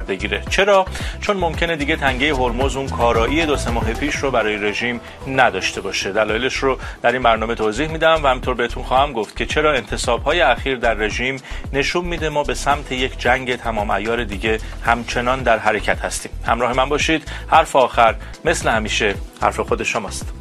بگیره. چرا؟ چون ممکنه دیگه تنگه هرمز اون کارایی 2-3 ماه پیش رو برای رژیم نداشته باشه. دلایلش رو در این برنامه توضیح میدم و همینطور بهتون خواهم گفت که چرا انتصاب‌های اخیر در رژیم نشون میده ما به سمت یک جنگ تمام عیار دیگه همچنان در حرکت هستیم. همراه من باشید. حرف آخر مثل همیشه حرف خود شماست.